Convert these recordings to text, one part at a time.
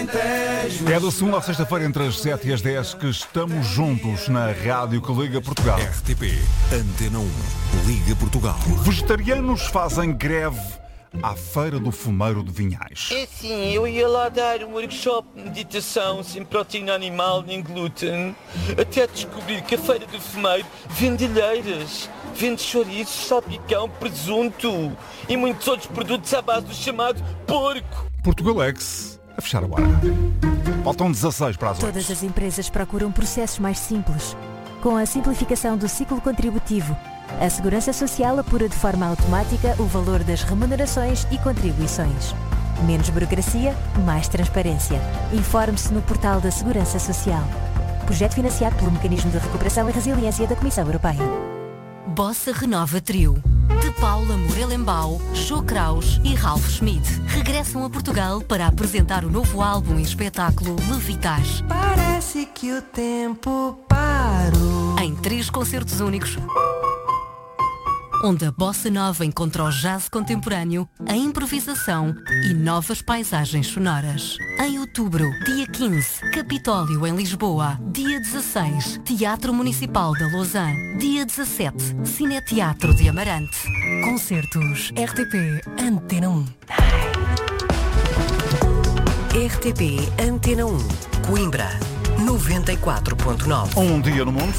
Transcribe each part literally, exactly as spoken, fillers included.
Alentejo. É da segunda à sexta-feira, entre as sete e as dez, que estamos juntos na Rádio que Liga Portugal. R T P, Antena um, Liga Portugal. Vegetarianos fazem greve à Feira do Fumeiro de Vinhais. É sim, eu ia lá dar um workshop de meditação sem proteína animal nem glúten, até descobrir que a Feira do Fumeiro vende alheiras, vende chouriços, salpicão, presunto e muitos outros produtos à base do chamado porco. Portugalex, a fechar a hora. Faltam dezasseis para as oito. Todas as empresas procuram processos mais simples. Com a simplificação do ciclo contributivo, a Segurança Social apura de forma automática o valor das remunerações e contribuições. Menos burocracia, mais transparência. Informe-se no portal da Segurança Social. Projeto financiado pelo Mecanismo de Recuperação e Resiliência da Comissão Europeia. Bossa Renova Trio, de Paula Morelembau, Jô Kraus e Ralph Schmidt, regressam a Portugal para apresentar o novo álbum e espetáculo Levitar. Parece que o tempo parou. Em três concertos únicos, onde a bossa nova encontra o jazz contemporâneo, a improvisação e novas paisagens sonoras. Em outubro, dia quinze, Capitólio em Lisboa. Dia dezasseis, Teatro Municipal da Lausanne. Dia dezassete, Cineteatro de Amarante. Concertos R T P Antena um. R T P Antena um, Coimbra, noventa e quatro ponto nove. Um dia no mundo.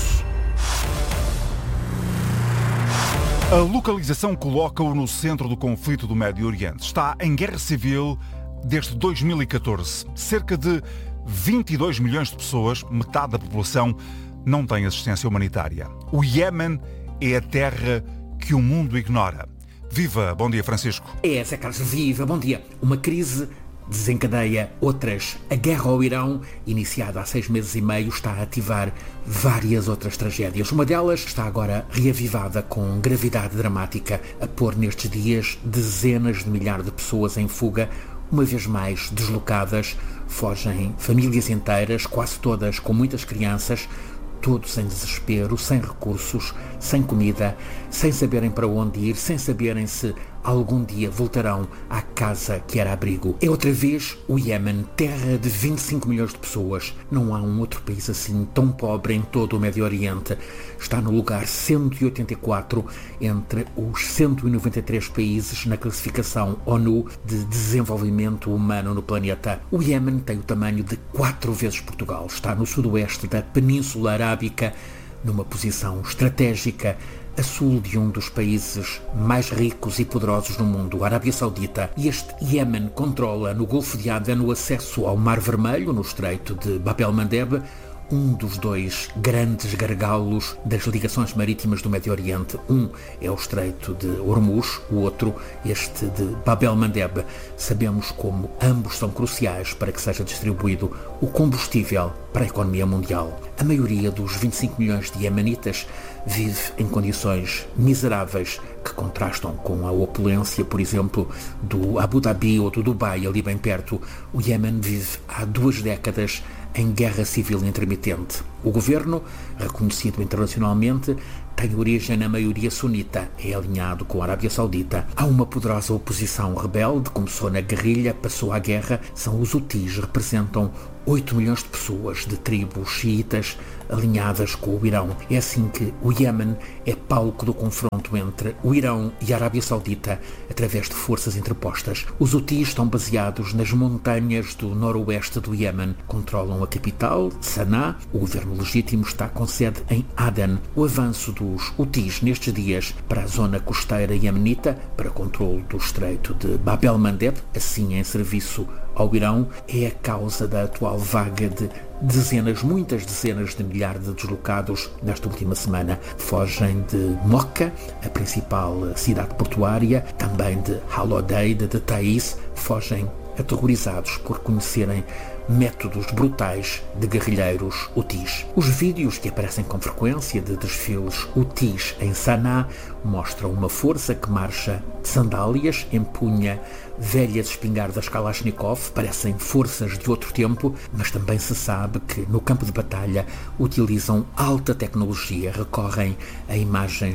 A localização coloca-o no centro do conflito do Médio Oriente. Está em guerra civil desde dois mil e catorze. Cerca de vinte e dois milhões de pessoas, metade da população, não tem assistência humanitária. O Iémen é a terra que o mundo ignora. Viva! Bom dia, Francisco. É, Zé Carlos, viva! Bom dia! Uma crise desencadeia outras. A guerra ao Irão, iniciada há seis meses e meio, está a ativar várias outras tragédias. Uma delas está agora reavivada com gravidade dramática, a pôr nestes dias dezenas de milhares de pessoas em fuga, uma vez mais deslocadas. Fogem famílias inteiras, quase todas com muitas crianças, todos em desespero, sem recursos, sem comida, sem saberem para onde ir, sem saberem se algum dia voltarão à casa que era abrigo. É outra vez o Iémen, terra de vinte e cinco milhões de pessoas. Não há um outro país assim tão pobre em todo o Médio Oriente. Está no lugar cento e oitenta e quatro entre os cento e noventa e três países na classificação ONU de desenvolvimento humano no planeta. O Iémen tem o tamanho de quatro vezes Portugal. Está no sudoeste da Península Arábica, numa posição estratégica a sul de um dos países mais ricos e poderosos no mundo, a Arábia Saudita. E este Iémen controla no Golfo de Aden o acesso ao Mar Vermelho, no Estreito de Bab el-Mandeb, um dos dois grandes gargalos das ligações marítimas do Médio Oriente. Um é o Estreito de Hormuz, o outro, este de Bab el-Mandeb. Sabemos como ambos são cruciais para que seja distribuído o combustível para a economia mundial. A maioria dos vinte e cinco milhões de iemenitas vive em condições miseráveis que contrastam com a opulência, por exemplo, do Abu Dhabi ou do Dubai, ali bem perto. O Iémen vive há duas décadas em guerra civil intermitente. O governo, reconhecido internacionalmente, tem origem na maioria sunita, é alinhado com a Arábia Saudita. Há uma poderosa oposição rebelde, começou na guerrilha, passou à guerra. São os Houthis, representam oito milhões de pessoas de tribos xiitas alinhadas com o Irão. É assim que o Iémen é palco do confronto entre o Irão e a Arábia Saudita através de forças interpostas. Os Houthis estão baseados nas montanhas do noroeste do Iémen. Controlam a capital, Sanaa. O governo legítimo está com sede em Aden. O avanço dos Houthis nestes dias para a zona costeira iemenita, para controle do Estreito de Bab el-Mandeb, assim em serviço ao Irão, é a causa da atual vaga de dezenas, muitas dezenas de milhares de deslocados nesta última semana. Fogem de Moca, a principal cidade portuária, também de Al-Odeid, de Taiz. Fogem aterrorizados por conhecerem métodos brutais de guerrilheiros Houthis. Os vídeos que aparecem com frequência de desfiles Houthis em Sanaa mostram uma força que marcha de sandálias, empunha velhas espingardas Kalashnikov, parecem forças de outro tempo, mas também se sabe que no campo de batalha utilizam alta tecnologia, recorrem a imagens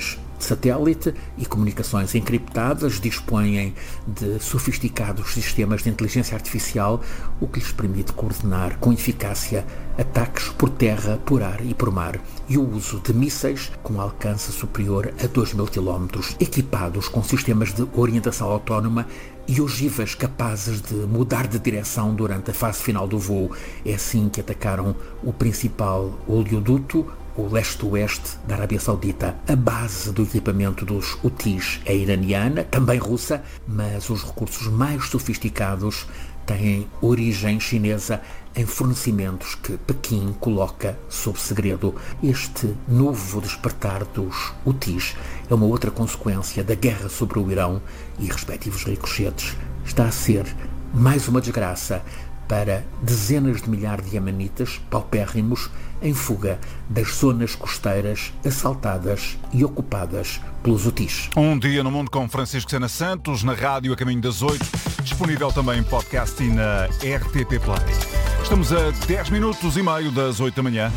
de satélite e comunicações encriptadas, dispõem de sofisticados sistemas de inteligência artificial, o que lhes permite coordenar com eficácia ataques por terra, por ar e por mar, e o uso de mísseis com alcance superior a dois mil quilómetros, equipados com sistemas de orientação autónoma e ogivas capazes de mudar de direção durante a fase final do voo. É assim que atacaram o principal oleoduto, o leste-oeste da Arábia Saudita. A base do equipamento dos Houthis é iraniana, também russa, mas os recursos mais sofisticados têm origem chinesa em fornecimentos que Pequim coloca sob segredo. Este novo despertar dos Houthis é uma outra consequência da guerra sobre o Irão e respectivos ricochetes. Está a ser mais uma desgraça para dezenas de milhares de iemenitas paupérrimos em fuga das zonas costeiras assaltadas e ocupadas pelos Houthis. Um dia no mundo com Francisco Sena Santos, na rádio a caminho das oito, disponível também em podcast e na R T P Play. Estamos a dez minutos e meio das oito da manhã.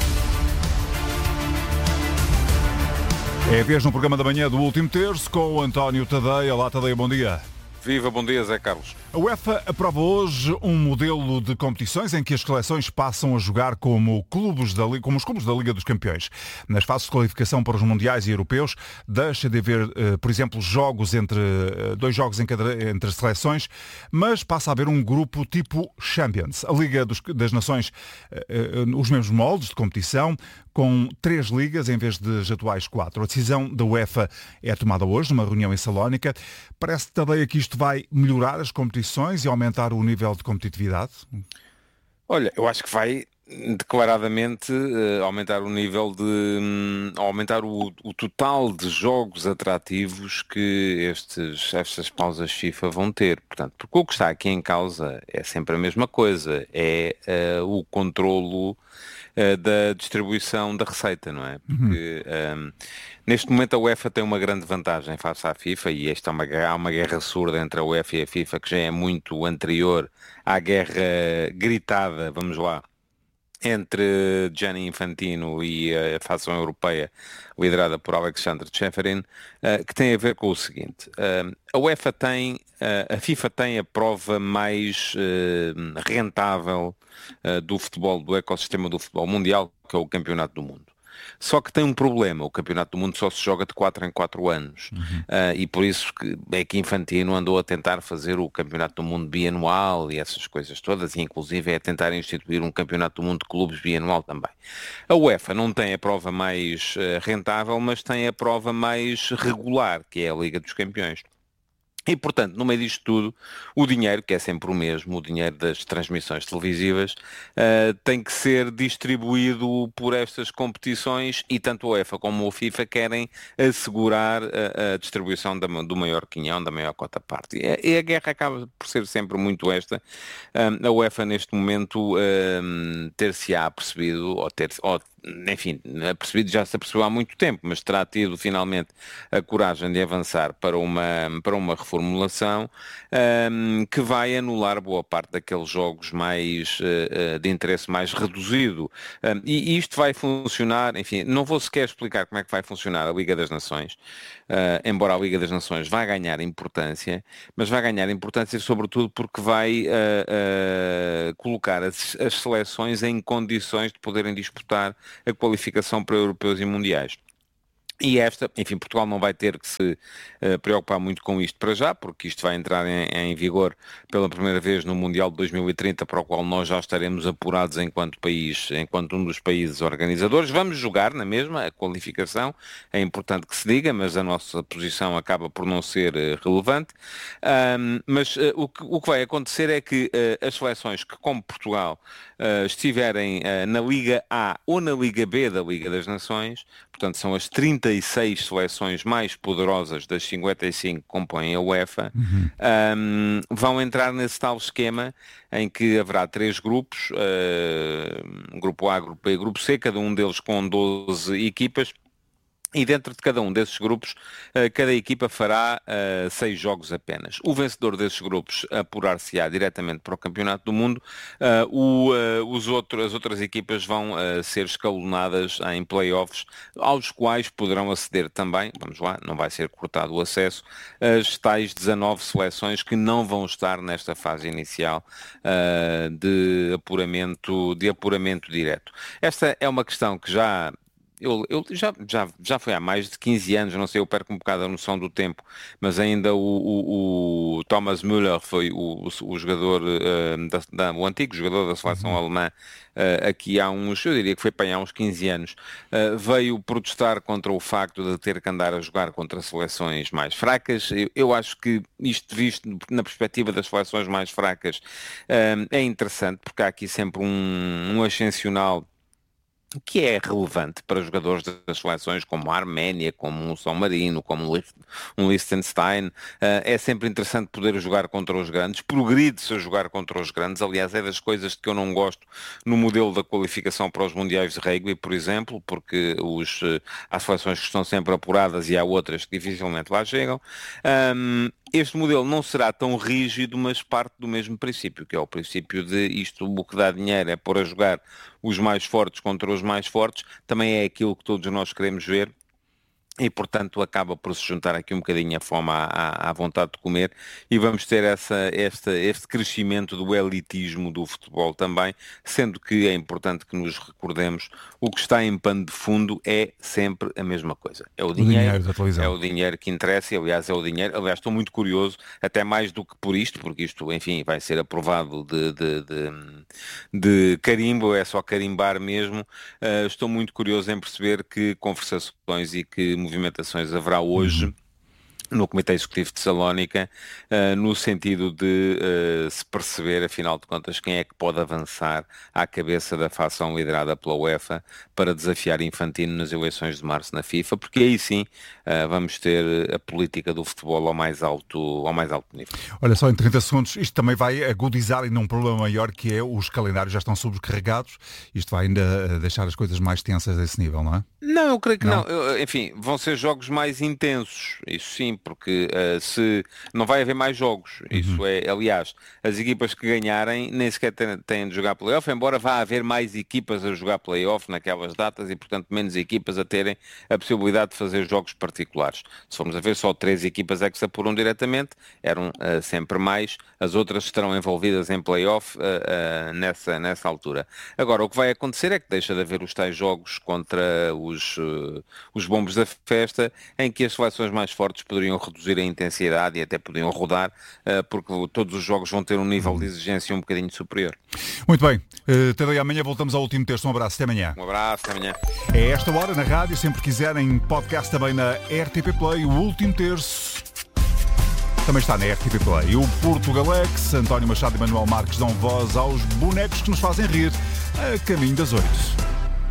É a vez no programa da manhã do último terço com o António Tadeia. Olá, Tadeia, bom dia. Viva, bom dia, Zé Carlos. A UEFA aprova hoje um modelo de competições em que as seleções passam a jogar como, clubes da, como os clubes da Liga dos Campeões. Nas fases de qualificação para os mundiais e europeus, deixa de haver, por exemplo, jogos entre dois jogos em cada, entre seleções, mas passa a haver um grupo tipo Champions. A Liga dos, das Nações, os mesmos moldes de competição, com três ligas em vez das atuais quatro. A decisão da UEFA é tomada hoje, numa reunião em Salónica. Parece também que isto vai melhorar as competições e aumentar o nível de competitividade? Olha, eu acho que vai declaradamente uh, aumentar o nível de... Um, aumentar o, o total de jogos atrativos que estes, estas pausas FIFA vão ter. Portanto, porque o que está aqui em causa é sempre a mesma coisa. É uh, o controlo da distribuição da receita, não é? Porque um, neste momento a UEFA tem uma grande vantagem face à FIFA, e esta é uma, há uma guerra surda entre a UEFA e a FIFA que já é muito anterior à guerra gritada, vamos lá, entre Gianni Infantino e a Federação Europeia, liderada por Alexander Čeferin, uh, que tem a ver com o seguinte. Uh, a UEFA tem, uh, a FIFA tem a prova mais uh, rentável uh, do futebol, do ecossistema do futebol mundial, que é o Campeonato do Mundo. Só que tem um problema, o Campeonato do Mundo só se joga de quatro em quatro anos. Uhum. Uh, e por isso que, é que Infantino andou a tentar fazer o Campeonato do Mundo bianual e essas coisas todas, e inclusive é a tentar instituir um Campeonato do Mundo de clubes bianual também. A UEFA não tem a prova mais uh, rentável, mas tem a prova mais regular, que é a Liga dos Campeões. E, portanto, no meio disto tudo, o dinheiro, que é sempre o mesmo, o dinheiro das transmissões televisivas, uh, tem que ser distribuído por estas competições, e tanto a UEFA como a FIFA querem assegurar a, a distribuição da, do maior quinhão, da maior cota-parte. E, e a guerra acaba por ser sempre muito esta. Um, a UEFA, neste momento, um, ter-se-á percebido, ou ter ou enfim, percebido, já se apercebeu há muito tempo, mas terá tido finalmente a coragem de avançar para uma, para uma reformulação um, que vai anular boa parte daqueles jogos mais uh, de interesse mais reduzido. Um, e isto vai funcionar, enfim, não vou sequer explicar como é que vai funcionar a Liga das Nações, uh, embora a Liga das Nações vá ganhar importância, mas vai ganhar importância sobretudo porque vai uh, uh, colocar as, as seleções em condições de poderem disputar a qualificação para europeus e mundiais. E esta, enfim, Portugal não vai ter que se uh, preocupar muito com isto para já, porque isto vai entrar em, em vigor pela primeira vez no Mundial de dois mil e trinta, para o qual nós já estaremos apurados enquanto país, enquanto um dos países organizadores. Vamos jogar na mesma a qualificação, é importante que se diga, mas a nossa posição acaba por não ser uh, relevante. Um, mas uh, o, que, o que vai acontecer é que uh, as seleções que, como Portugal, uh, estiverem uh, na Liga A ou na Liga B da Liga das Nações, portanto são as trinta e seis seleções mais poderosas das cinquenta e cinco que compõem a UEFA, uhum. um, vão entrar nesse tal esquema em que haverá três grupos, uh, grupo A, grupo B e grupo C, cada um deles com doze equipas, E dentro de cada um desses grupos, cada equipa fará uh, seis jogos apenas. O vencedor desses grupos apurar-se-á diretamente para o Campeonato do Mundo. Uh, o, uh, os outro, as outras equipas vão uh, ser escalonadas em play-offs, aos quais poderão aceder também, vamos lá, não vai ser cortado o acesso, as tais dezanove seleções que não vão estar nesta fase inicial uh, de apuramento, de apuramento direto. Esta é uma questão que já... Eu, eu já, já, já foi há mais de quinze anos, não sei, eu perco um bocado a noção do tempo, mas ainda o, o, o Thomas Müller foi o, o, o jogador, uh, da, da, o antigo jogador da seleção uhum. alemã, uh, aqui há uns, eu diria que foi para aí há uns quinze anos, uh, veio protestar contra o facto de ter que andar a jogar contra seleções mais fracas. Eu, eu acho que isto visto na perspectiva das seleções mais fracas uh, é interessante, porque há aqui sempre um, um ascensional que é relevante para jogadores das seleções como a Arménia, como o São Marino, como um Liechtenstein. É sempre interessante poder jogar contra os grandes, progride-se a jogar contra os grandes. Aliás, é das coisas que eu não gosto no modelo da qualificação para os mundiais de rugby, por exemplo, porque os, há seleções que estão sempre apuradas e há outras que dificilmente lá chegam. Um, Este modelo não será tão rígido, mas parte do mesmo princípio, que é o princípio de isto, o que dá dinheiro é pôr a jogar os mais fortes contra os mais fortes, também é aquilo que todos nós queremos ver. E, portanto, acaba por se juntar aqui um bocadinho a fome à, à, à vontade de comer e vamos ter essa, esta, este crescimento do elitismo do futebol também, sendo que é importante que nos recordemos o que está em pano de fundo é sempre a mesma coisa. É o, o dinheiro, dinheiro é o dinheiro que interessa e, aliás, é o dinheiro. Aliás, estou muito curioso, até mais do que por isto, porque isto, enfim, vai ser aprovado de, de, de, de carimbo, é só carimbar mesmo. Uh, estou muito curioso em perceber que conversações e que movimentações haverá hoje no Comitê Executivo de Salónica, uh, no sentido de uh, se perceber, afinal de contas, quem é que pode avançar à cabeça da facção liderada pela UEFA para desafiar Infantino nas eleições de março na FIFA, porque aí sim uh, vamos ter a política do futebol ao mais alto, ao mais alto nível. Olha, só em trinta segundos, isto também vai agudizar ainda um problema maior, que é os calendários já estão sobrecarregados, isto vai ainda deixar as coisas mais tensas a esse nível, não é? Não, eu creio que não. não. Eu, enfim, vão ser jogos mais intensos, isso sim, porque uh, se não vai haver mais jogos, uhum. isso é, aliás, as equipas que ganharem nem sequer têm, têm de jogar play-off, embora vá haver mais equipas a jogar play-off naquelas datas e, portanto, menos equipas a terem a possibilidade de fazer jogos particulares. Se formos a ver, só três equipas é que se apuram diretamente, eram uh, sempre mais, as outras estarão envolvidas em play-off uh, uh, nessa, nessa altura. Agora, o que vai acontecer é que deixa de haver os tais jogos contra os, uh, os bombos da festa, em que as seleções mais fortes poderiam reduzir a intensidade e até podiam rodar, uh, porque todos os jogos vão ter um nível de exigência um bocadinho superior. Muito bem, uh, até daí amanhã, voltamos ao último terço. Um abraço, até amanhã. Um abraço, até amanhã. É esta hora na rádio, sempre quiserem podcast também na R T P Play, o último terço também está na R T P Play. O Portugalex, António Machado e Manuel Marques dão voz aos bonecos que nos fazem rir a caminho das oito.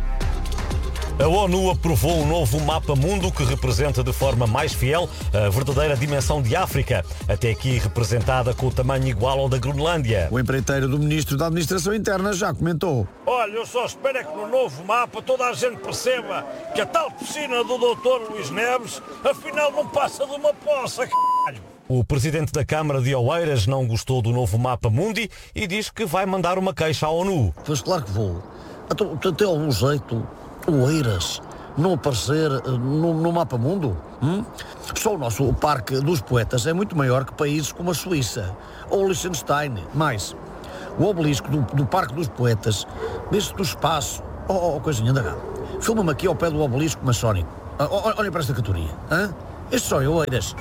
A ONU aprovou um novo mapa mundo que representa de forma mais fiel a verdadeira dimensão de África, até aqui representada com o tamanho igual ao da Groenlândia. O empreiteiro do Ministro da Administração Interna já comentou. Olha, eu só espero é que no novo mapa toda a gente perceba que a tal piscina do doutor Luís Neves afinal não passa de uma poça, c*****. O presidente da Câmara de Oeiras não gostou do novo mapa mundi e diz que vai mandar uma queixa à ONU. Pois claro que vou. Então, tem algum jeito Oeiras não aparecer no, no mapa mundo? Hum? Só o nosso Parque dos Poetas é muito maior que países como a Suíça ou Liechtenstein. Mais, o obelisco do, do Parque dos Poetas vê-se do espaço. Oh, oh coisinha da gana. Filma-me aqui ao pé do obelisco maçónico. Oh, olha para esta categoria. Hã? Este só é Oeiras.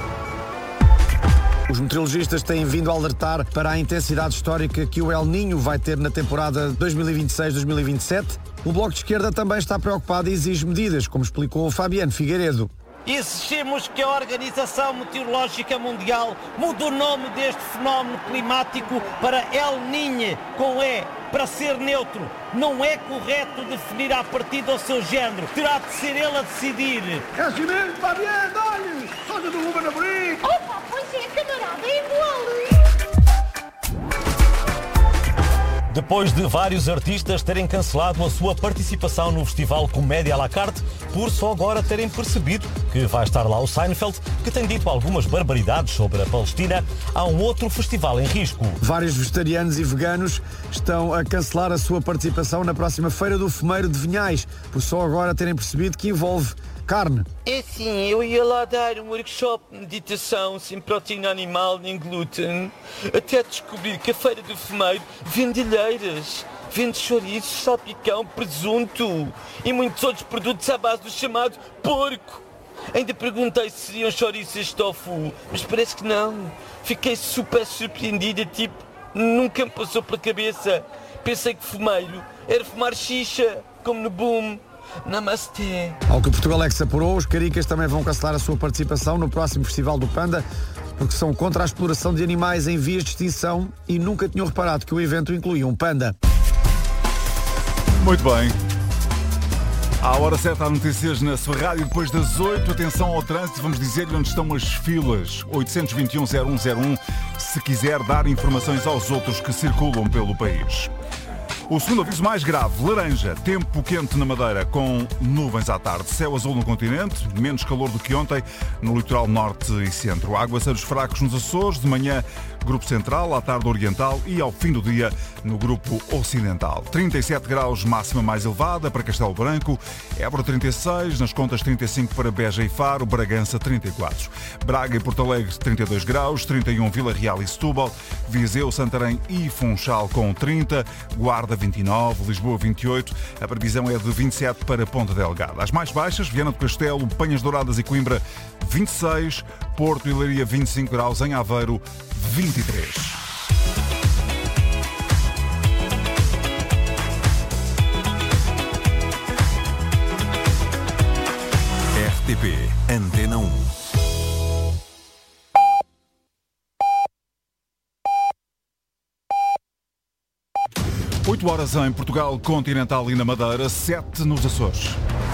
Os meteorologistas têm vindo a alertar para a intensidade histórica que o El Niño vai ter na temporada dois mil e vinte e seis dois mil e vinte e sete. O Bloco de Esquerda também está preocupado e exige medidas, como explicou o Fabiano Figueiredo. Exigimos que a Organização Meteorológica Mundial mude o nome deste fenómeno climático para El Niño, com E, para ser neutro. Não é correto definir a partir do seu género. Terá de ser ele a decidir. É assim mesmo, Fabiano, olha! Soja do Ruben Amorim! Opa, pois é, camarada, é igual! Depois de vários artistas terem cancelado a sua participação no festival Comédia à la carte, por só agora terem percebido que vai estar lá o Seinfeld, que tem dito algumas barbaridades sobre a Palestina, há um outro festival em risco. Vários vegetarianos e veganos estão a cancelar a sua participação na próxima Feira do Fumeiro de Vinhais, por só agora terem percebido que envolve carne. É sim, eu ia lá dar um workshop de meditação sem proteína animal nem glúten, até descobrir que a Feira do Fumeiro vende alheiras, vende chouriços, salpicão, presunto e muitos outros produtos à base do chamado porco. Ainda perguntei se seriam chouriços de tofu, mas parece que não. Fiquei super surpreendida, tipo, nunca me passou pela cabeça. Pensei que fumeiro era fumar xixa, como no Boom. Namastê. Ao que Portugal é que se apurou, os caricas também vão cancelar a sua participação no próximo Festival do Panda, porque são contra a exploração de animais em vias de extinção e nunca tinham reparado que o evento incluía um panda. Muito bem. À hora certa, há notícias na sua rádio depois das oito. Atenção ao trânsito, vamos dizer-lhe onde estão as filas. oito dois um, zero um zero um, se quiser dar informações aos outros que circulam pelo país. O segundo aviso mais grave, laranja, tempo quente na Madeira com nuvens à tarde, céu azul no continente, menos calor do que ontem no litoral norte e centro. Aguaceiros fracos nos Açores, de manhã grupo central, à tarde oriental e ao fim do dia no grupo ocidental. trinta e sete graus, máxima mais elevada para Castelo Branco, Évora trinta e seis, nas Contas trinta e cinco para Beja e Faro, Bragança trinta e quatro. Braga e Porto Alegre trinta e dois graus, trinta e um Vila Real e Setúbal, Viseu, Santarém e Funchal com trinta, Guarda vinte e nove, Lisboa vinte e oito, a previsão é de vinte e sete para Ponta Delgada. As mais baixas, Viana do Castelo, Penhas Douradas e Coimbra vinte e seis, Porto e Leiria vinte e cinco graus, em Aveiro vinte e três. R T P Antena um. oito horas em Portugal continental e na Madeira, sete nos Açores.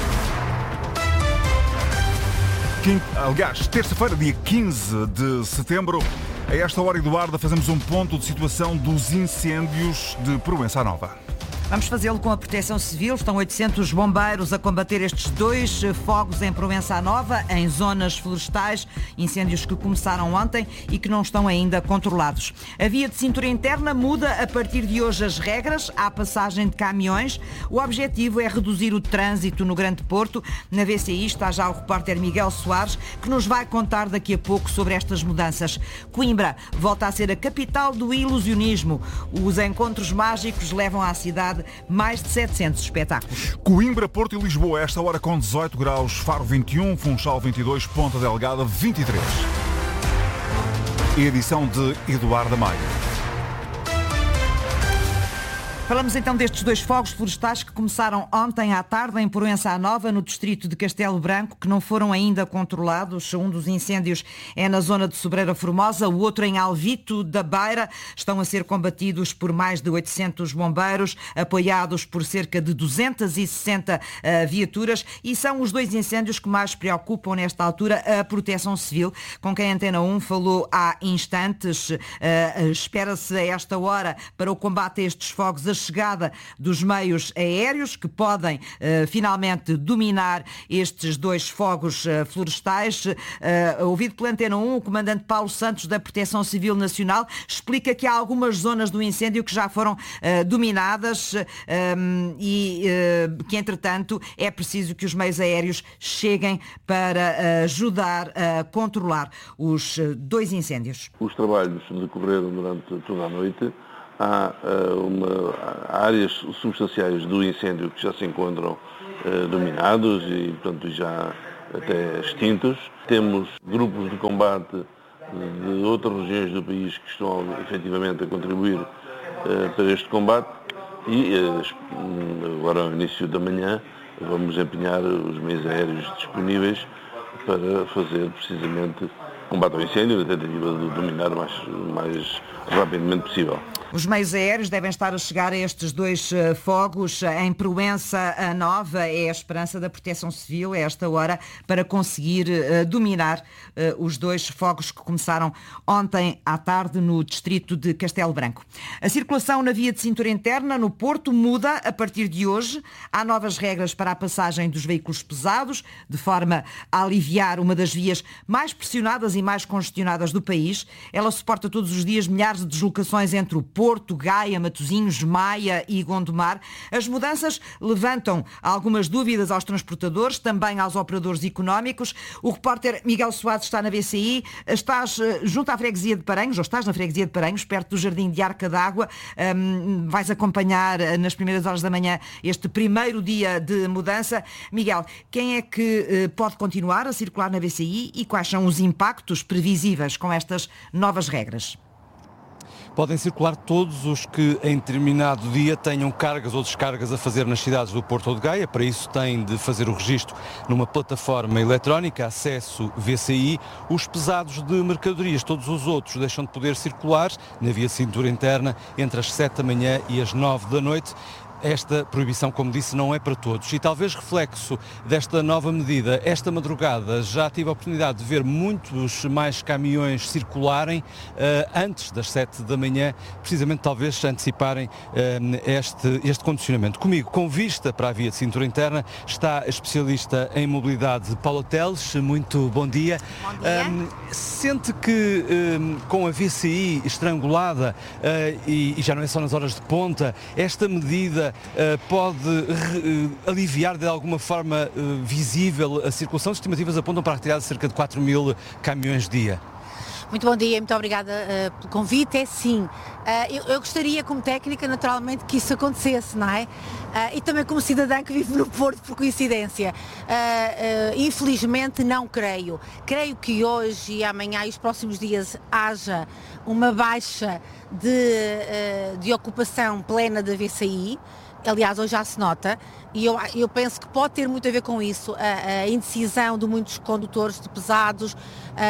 Quinta, aliás, terça-feira, dia quinze de setembro, a esta hora, Eduarda, fazemos um ponto de situação dos incêndios de Proença Nova. Vamos fazê-lo com a Proteção Civil. Estão oitocentos bombeiros a combater estes dois fogos em Proença Nova, em zonas florestais, incêndios que começaram ontem e que não estão ainda controlados. A via de cintura interna muda a partir de hoje as regras à passagem de caminhões. O objetivo é reduzir o trânsito no Grande Porto. Na V C I está já o repórter Miguel Soares, que nos vai contar daqui a pouco sobre estas mudanças. Coimbra volta a ser a capital do ilusionismo. Os encontros mágicos levam à cidade mais de setecentos espetáculos. Coimbra, Porto e Lisboa, esta hora com dezoito graus, Faro vinte e um, Funchal vinte e dois, Ponta Delgada vinte e três. Edição de Eduardo Maia. Falamos então destes dois fogos florestais que começaram ontem à tarde em Proença Nova, no distrito de Castelo Branco, que não foram ainda controlados. Um dos incêndios é na zona de Sobreira Formosa, o outro em Alvito da Beira. Estão a ser combatidos por mais de oitocentos bombeiros, apoiados por cerca de duzentas e sessenta uh, viaturas, e são os dois incêndios que mais preocupam nesta altura a Proteção Civil, com quem a Antena um falou há instantes. Uh, espera-se a esta hora, para o combate a estes fogos, a chegada dos meios aéreos que podem uh, finalmente dominar estes dois fogos uh, florestais. Uh, ouvido pela Antena um, o comandante Paulo Santos da Proteção Civil Nacional explica que há algumas zonas do incêndio que já foram uh, dominadas um, e uh, que, entretanto, é preciso que os meios aéreos cheguem para uh, ajudar a controlar os uh, dois incêndios. Os trabalhos decorreram durante toda a noite. Há, uh, uma, há áreas substanciais do incêndio que já se encontram uh, dominados e, portanto, já até extintos. Temos grupos de combate de outras regiões do país que estão efetivamente a contribuir uh, para este combate e uh, agora ao início da manhã vamos empenhar os meios aéreos disponíveis para fazer precisamente combate ao incêndio, na tentativa de dominar o mais, mais rapidamente possível. Os meios aéreos devem estar a chegar a estes dois uh, fogos em Proença a Nova. É a esperança da Proteção Civil, a esta hora, para conseguir uh, dominar uh, os dois fogos que começaram ontem à tarde no distrito de Castelo Branco. A circulação na via de cintura interna no Porto muda a partir de hoje. Há novas regras para a passagem dos veículos pesados, de forma a aliviar uma das vias mais pressionadas e mais congestionadas do país. Ela suporta todos os dias milhares de deslocações entre o Porto, Gaia, Matosinhos, Maia e Gondomar. As mudanças levantam algumas dúvidas aos transportadores, também aos operadores económicos. O repórter Miguel Soares está na B C I. Estás junto à freguesia de Paranhos, ou estás na freguesia de Paranhos, perto do Jardim de Arca d'Água. Um, vais acompanhar nas primeiras horas da manhã este primeiro dia de mudança. Miguel, quem é que uh, pode continuar a circular na B C I e quais são os impactos previsíveis com estas novas regras? Podem circular todos os que em determinado dia tenham cargas ou descargas a fazer nas cidades do Porto ou de Gaia. Para isso têm de fazer o registro numa plataforma eletrónica, acesso V C I. Os pesados de mercadorias, todos os outros, deixam de poder circular na via de cintura interna entre as sete da manhã e as nove da noite. Esta proibição, como disse, não é para todos. E talvez reflexo desta nova medida, esta madrugada já tive a oportunidade de ver muitos mais caminhões circularem uh, antes das sete da manhã, precisamente talvez anteciparem uh, este, este condicionamento. Comigo, com vista para a via de cintura interna, está a especialista em mobilidade Paula Teles. Muito bom dia. Bom dia. Um, sente que um, com a V C I estrangulada uh, e, e já não é só nas horas de ponta, esta medida Uh, pode uh, aliviar de alguma forma uh, visível a circulação? As estimativas apontam para a retirada de cerca de quatro mil caminhões dia. Muito bom dia, muito obrigada uh, pelo convite. É sim, uh, eu, eu gostaria como técnica naturalmente que isso acontecesse, não é? Uh, e também como cidadã que vive no Porto por coincidência. Uh, uh, infelizmente não creio. Creio que hoje e amanhã e os próximos dias haja uma baixa de, uh, de ocupação plena da V C I. Aliás, hoje já se nota, e eu, eu penso que pode ter muito a ver com isso, a, a indecisão de muitos condutores de pesados a,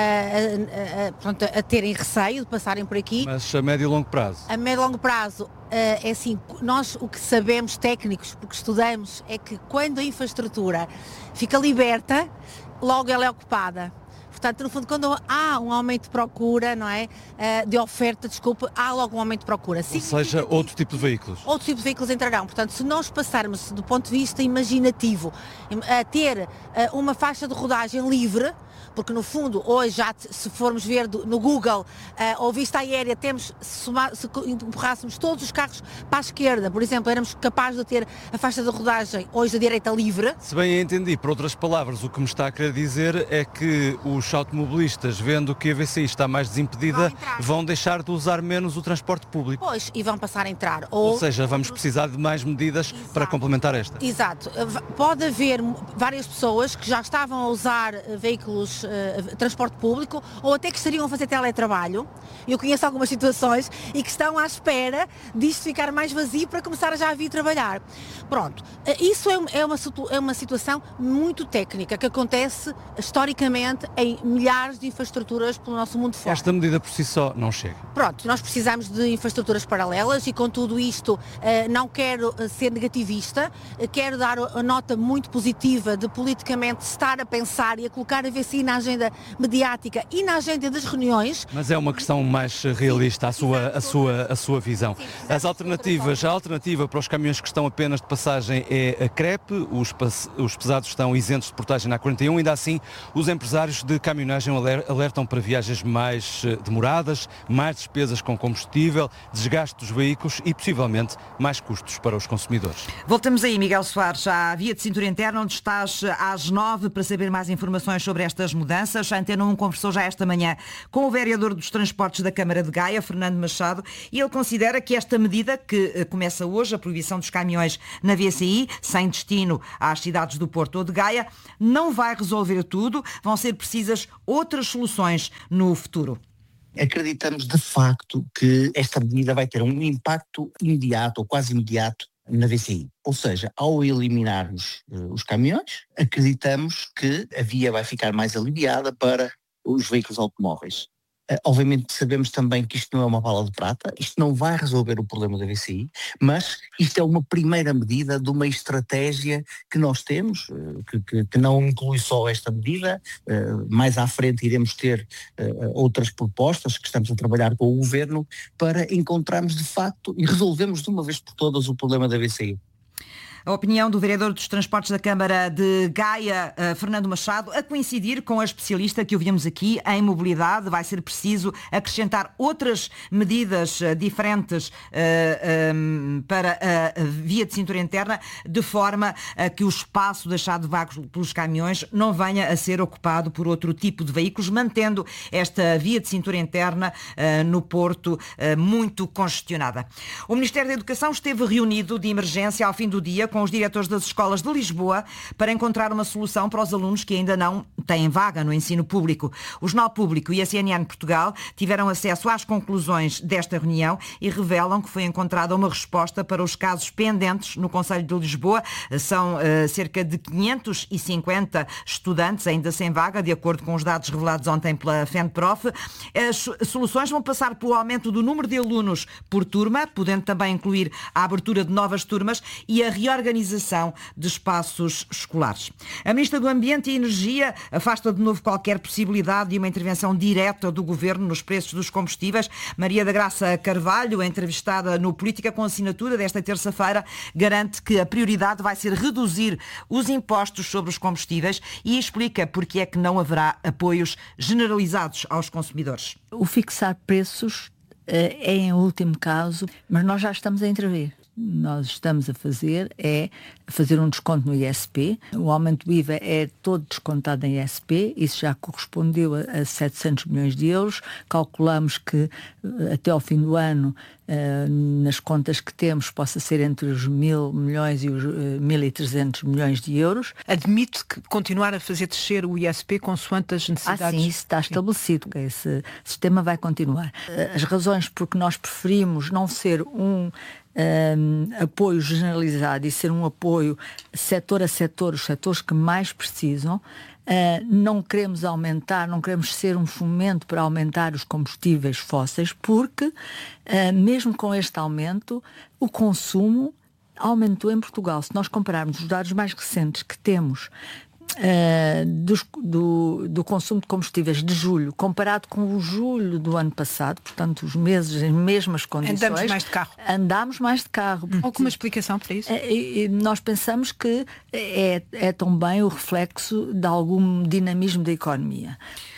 a, a, pronto, a terem receio de passarem por aqui. Mas a médio e longo prazo? A médio e longo prazo, é assim, nós o que sabemos técnicos, porque estudamos, é que quando a infraestrutura fica liberta, logo ela é ocupada. Portanto, no fundo, quando há um aumento de procura, não é? De oferta, desculpa, há logo um aumento de procura. Ou seja, outro tipo de veículos. Outro tipo de veículos entrarão. Portanto, se nós passarmos do ponto de vista imaginativo a ter uma faixa de rodagem livre, porque no fundo hoje já se formos ver do, no Google uh, ou vista aérea temos, se, somar, se empurrássemos todos os carros para a esquerda, por exemplo, éramos capazes de ter a faixa de rodagem hoje da direita livre. Se bem entendi, por outras palavras, o que me está a querer dizer é que os automobilistas, vendo que a V C I está mais desimpedida, vão, vão deixar de usar menos o transporte público. Pois, e vão passar a entrar. Ou, ou seja, vamos precisar de mais medidas Exato. Para complementar esta. Exato. Pode haver várias pessoas que já estavam a usar veículos Uh, transporte público ou até que estariam a fazer teletrabalho. Eu conheço algumas situações e que estão à espera disto ficar mais vazio para começar a já vir trabalhar. Pronto, uh, isso é, é, uma, é uma situação muito técnica que acontece historicamente em milhares de infraestruturas pelo nosso mundo fora. Esta medida por si só não chega. Pronto, nós precisamos de infraestruturas paralelas e com tudo isto uh, não quero uh, ser negativista, uh, quero dar a nota muito positiva de politicamente estar a pensar e a colocar a V C I na agenda mediática e na agenda das reuniões. Mas é uma questão mais realista, a sua, a sua, a sua visão. As alternativas, a alternativa para os caminhões que estão apenas de passagem é a crepe, os, os pesados estão isentos de portagem na A quarenta e um, ainda assim os empresários de caminhonagem alertam para viagens mais demoradas, mais despesas com combustível, desgaste dos veículos e possivelmente mais custos para os consumidores. Voltamos aí, Miguel Soares, à via de cintura interna, onde estás às nove para saber mais informações sobre estas mudanças. A Antena um conversou já esta manhã com o vereador dos transportes da Câmara de Gaia, Fernando Machado, e ele considera que esta medida, que começa hoje, a proibição dos caminhões na V C I, sem destino às cidades do Porto ou de Gaia, não vai resolver tudo, vão ser precisas outras soluções no futuro. Acreditamos de facto que esta medida vai ter um impacto imediato ou quase imediato na V C I. Ou seja, ao eliminarmos uh, os caminhões, acreditamos que a via vai ficar mais aliviada para os veículos automóveis. Uh, obviamente sabemos também que isto não é uma bala de prata, isto não vai resolver o problema da V C I, mas isto é uma primeira medida de uma estratégia que nós temos, uh, que, que, que não inclui só esta medida. Uh, mais à frente iremos ter uh, outras propostas que estamos a trabalhar com o Governo para encontrarmos de facto e resolvermos de uma vez por todas o problema da V C I. A opinião do vereador dos Transportes da Câmara de Gaia, Fernando Machado, a coincidir com a especialista que ouvimos aqui em mobilidade. Vai ser preciso acrescentar outras medidas diferentes uh, um, para a via de cintura interna, de forma a que o espaço deixado vago pelos caminhões não venha a ser ocupado por outro tipo de veículos, mantendo esta via de cintura interna uh, no Porto uh, muito congestionada. O Ministério da Educação esteve reunido de emergência ao fim do dia com os diretores das escolas de Lisboa para encontrar uma solução para os alunos que ainda não têm vaga no ensino público. O Jornal Público e a C N N Portugal tiveram acesso às conclusões desta reunião e revelam que foi encontrada uma resposta para os casos pendentes no Concelho de Lisboa. São uh, cerca de quinhentos e cinquenta estudantes ainda sem vaga, de acordo com os dados revelados ontem pela FENPROF. As soluções vão passar pelo aumento do número de alunos por turma, podendo também incluir a abertura de novas turmas e a reorganização organização de espaços escolares. A Ministra do Ambiente e Energia afasta de novo qualquer possibilidade de uma intervenção direta do Governo nos preços dos combustíveis. Maria da Graça Carvalho, entrevistada no Política com Assinatura desta terça-feira, garante que a prioridade vai ser reduzir os impostos sobre os combustíveis e explica porque é que não haverá apoios generalizados aos consumidores. O fixar preços é em último caso, mas nós já estamos a intervir. Nós estamos a fazer é fazer um desconto no I S P. O aumento do I V A é todo descontado em I S P. Isso já correspondeu a, a setecentos milhões de euros. Calculamos que até ao fim do ano, uh, nas contas que temos, possa ser entre os mil milhões e os uh, mil e trezentos milhões de euros. Admite que continuar a fazer descer o I S P consoante as necessidades? Ah, sim, isso está estabelecido. Esse sistema vai continuar. As razões por que nós preferimos não ser um Um, apoio generalizado e ser um apoio setor a setor, os setores que mais precisam, uh, não queremos aumentar, não queremos ser um fomento para aumentar os combustíveis fósseis, porque uh, mesmo com este aumento, o consumo aumentou em Portugal. Se nós compararmos os dados mais recentes que temos Uh, dos, do, do consumo de combustíveis de julho, comparado com o julho do ano passado, portanto os meses em mesmas condições, andamos mais de carro. Andamos mais de carro. Hum. Alguma explicação para isso? É, e, nós pensamos que é, é também o reflexo de algum dinamismo da economia.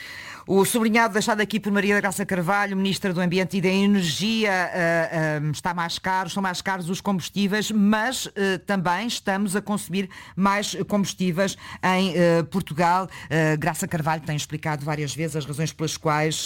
O sublinhado deixado aqui por Maria da Graça Carvalho, Ministra do Ambiente e da Energia, uh, uh, está mais caro, estão mais caros os combustíveis, mas uh, também estamos a consumir mais combustíveis em uh, Portugal. Uh, Graça Carvalho tem explicado várias vezes as razões pelas quais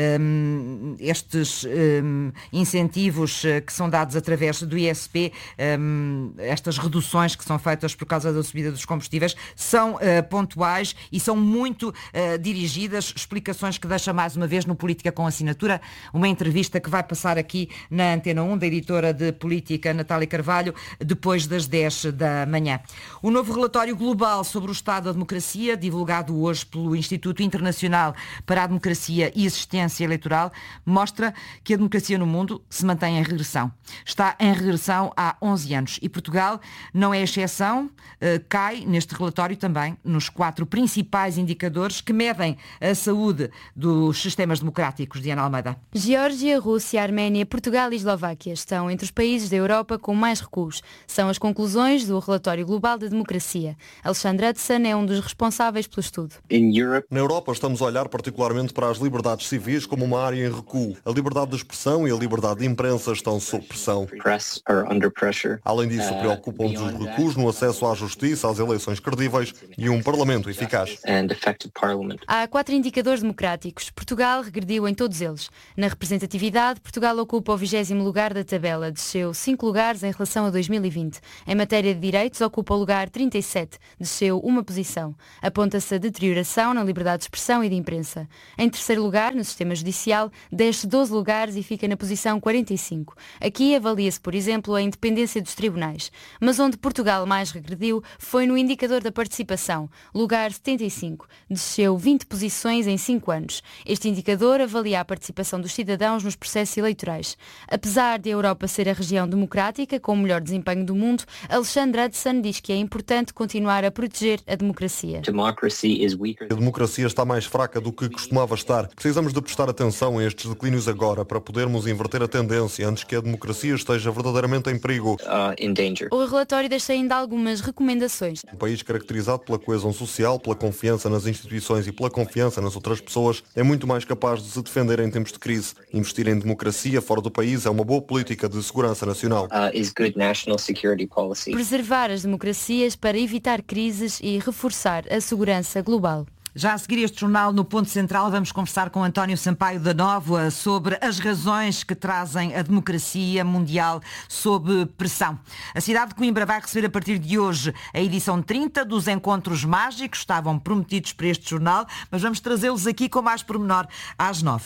um, estes um, incentivos uh, que são dados através do I S P, um, estas reduções que são feitas por causa da subida dos combustíveis, são uh, pontuais e são muito uh, dirigidas. Explicações que deixa mais uma vez no Política com Assinatura, uma entrevista que vai passar aqui na Antena um, da editora de Política Natália Carvalho, depois das dez da manhã. O novo relatório global sobre o estado da democracia, divulgado hoje pelo Instituto Internacional para a Democracia e Assistência Eleitoral, mostra que a democracia no mundo se mantém em regressão. Está em regressão há onze anos e Portugal não é exceção, cai neste relatório também nos quatro principais indicadores que medem a saúde dos sistemas democráticos. Diana Almeida. Geórgia, Rússia, Arménia, Portugal e Eslováquia estão entre os países da Europa com mais recuos. São as conclusões do Relatório Global da Democracia. Alexandre Hudson é um dos responsáveis pelo estudo. Na Europa estamos a olhar particularmente para as liberdades civis como uma área em recuo. A liberdade de expressão e a liberdade de imprensa estão sob pressão. Além disso, preocupam-nos os recuos no acesso à justiça, às eleições credíveis e um parlamento eficaz. Há quatro indicadores democráticos. Portugal regrediu em todos eles. Na representatividade, Portugal ocupa o vigésimo lugar da tabela, desceu cinco lugares em relação a dois mil e vinte. Em matéria de direitos, ocupa o lugar trinta e sete, desceu uma posição. Aponta-se a deterioração na liberdade de expressão e de imprensa. Em terceiro lugar, no sistema judicial, desce doze lugares e fica na posição quarenta e cinco. Aqui avalia-se, por exemplo, a independência dos tribunais. Mas onde Portugal mais regrediu foi no indicador da participação, lugar setenta e cinco. Desceu vinte posições em cinco cinco anos. Este indicador avalia a participação dos cidadãos nos processos eleitorais. Apesar de a Europa ser a região democrática com o melhor desempenho do mundo, Alexandre Hudson diz que é importante continuar a proteger a democracia. A democracia está mais fraca do que costumava estar. Precisamos de prestar atenção a estes declínios agora para podermos inverter a tendência antes que a democracia esteja verdadeiramente em perigo. O relatório deixa ainda algumas recomendações. Um país caracterizado pela coesão social, pela confiança nas instituições e pela confiança nas outras pessoas é muito mais capaz de se defender em tempos de crise. Investir em democracia fora do país é uma boa política de segurança nacional. Preservar as democracias para evitar crises e reforçar a segurança global. Já a seguir este jornal no Ponto Central vamos conversar com António Sampaio da Nóvoa sobre as razões que trazem a democracia mundial sob pressão. A cidade de Coimbra vai receber a partir de hoje a edição trinta dos Encontros Mágicos, estavam prometidos para este jornal, mas vamos trazê-los aqui com mais pormenor às nove.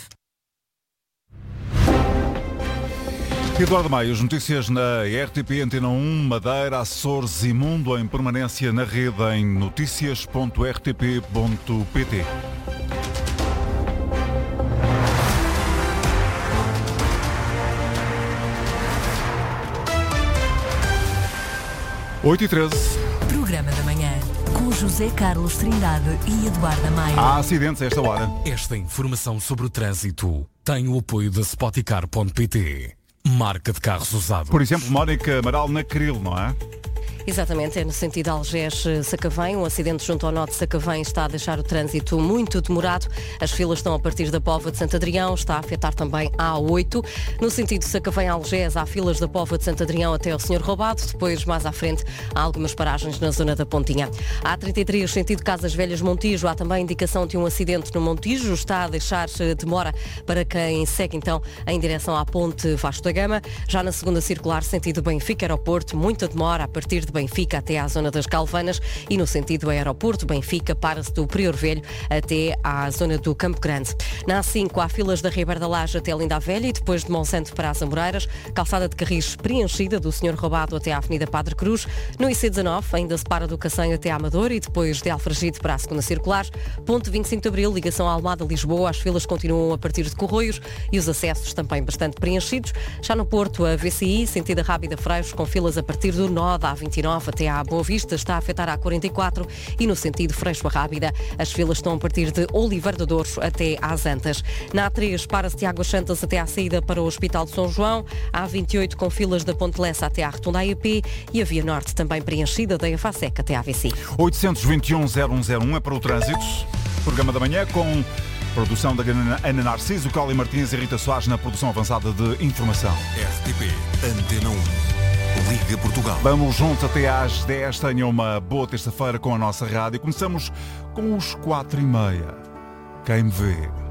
Eduardo Maia, as notícias na R T P Antena um, Madeira, Açores e Mundo em permanência na rede em notícias ponto r t p ponto p t. oito e treze. Programa da manhã com José Carlos Trindade e Eduardo Maia. Há acidentes a esta hora. Esta informação sobre o trânsito tem o apoio da Spoticar ponto p t. Marca de carros usados. Por exemplo, Mónica Amaral na Cril, não é? Exatamente, é no sentido Algés-Sacavém. Um acidente junto ao nó de Sacavém está a deixar o trânsito muito demorado. As filas estão a partir da Póvoa de Santo Adrião, está a afetar também a A oito. No sentido Sacavém-Algés, há filas da Póvoa de Santo Adrião até ao senhor Roubado. Depois, mais à frente, há algumas paragens na zona da Pontinha. A A trinta e três, sentido Casas Velhas-Montijo, há também indicação de um acidente no Montijo. Está a deixar demora para quem segue, então, em direção à Ponte Vasco da Gama. Já na segunda circular, sentido Benfica-Aeroporto, muita demora a partir de Benfica até à zona das Calvanas e no sentido aeroporto Benfica para-se do Prior Velho até à zona do Campo Grande. Na A cinco há filas da Ribeira da Laje até Linda a Velha e depois de Monsanto para as Amoreiras, calçada de Carris preenchida do senhor Roubado até à Avenida Padre Cruz. No I C dezanove ainda se para do Cacém até à Amador e depois de Alfragide para a segunda circular. Ponto vinte e cinco de Abril, ligação à Almada-Lisboa, as filas continuam a partir de Corroios e os acessos também bastante preenchidos. Já no Porto, a V C I, sentido Rábida Freios, com filas a partir do nó da A vinte e nove até à Boa Vista, está a afetar a A quarenta e quatro e no sentido Freixo a Rábida, as filas estão a partir de Oliveira do Douro até às Antas. Na A três, para-se de Águas Santas até à saída para o Hospital de São João, a A vinte e oito com filas da Ponte Lessa até à Rotunda A E P e a Via Norte também preenchida da Afasec até à A V C. oitocentos e vinte e um, zero um zero um é para o trânsito. Programa da manhã com produção da Ana Narciso, Cláudia Martins e Rita Soares na produção avançada de informação. R T P Antena um. Liga Portugal. Vamos juntos até às dez. Tenham uma boa terça-feira com a nossa rádio. Começamos com os quatro e meia. Quem me vê?